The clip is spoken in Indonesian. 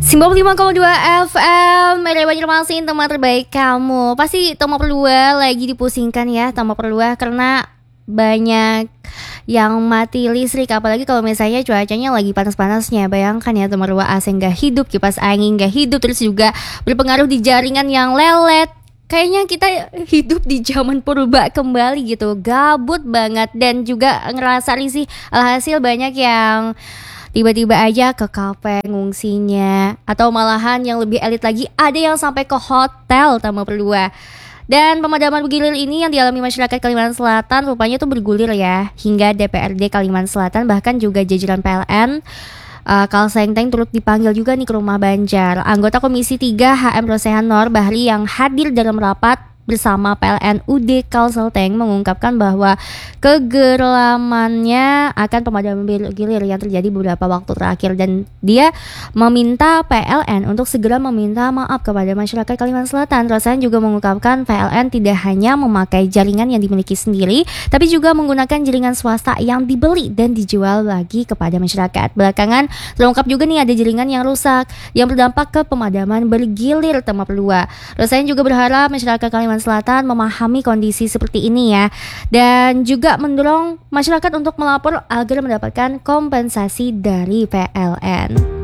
95,2 FM Media Banjarmasin, teman terbaik kamu. Pasti Tama Perlua lagi dipusingkan ya, Tama Perlua, karena banyak yang mati listrik. Apalagi kalau misalnya cuacanya lagi panas-panasnya. Bayangkan ya, Tama Perlua, AC gak hidup, kipas angin gak hidup, terus juga berpengaruh di jaringan yang lelet. Kayaknya kita hidup di zaman purba kembali gitu, gabut banget dan juga ngerasa risih. Alhasil banyak yang tiba-tiba aja ke kafe ngungsinya, atau malahan yang lebih elit lagi ada yang sampai ke hotel, Tama Perlua. Dan pemadaman bergilir ini yang dialami masyarakat Kalimantan Selatan rupanya tuh bergulir ya, hingga DPRD Kalimantan Selatan, bahkan juga jajaran PLN Kalsengteng turut dipanggil juga nih ke rumah Banjar. Anggota Komisi 3 HM Rosehan Nor Bahri yang hadir dalam rapat bersama PLN UD Kalsengteng mengungkapkan bahwa kegeramannya akan pemadaman bergilir yang terjadi beberapa waktu terakhir, dan dia meminta PLN untuk segera meminta maaf kepada masyarakat Kalimantan Selatan. Rosehan juga mengungkapkan PLN tidak hanya memakai jaringan yang dimiliki sendiri, tapi juga menggunakan jaringan swasta yang dibeli dan dijual lagi kepada masyarakat. Belakangan terungkap juga nih ada jaringan yang rusak yang berdampak ke pemadaman bergilir, Tama Perlua. Rosehan juga berharap masyarakat Kalimantan Selatan memahami kondisi seperti ini ya, dan juga mendorong masyarakat untuk melapor agar mendapatkan kompensasi dari PLN.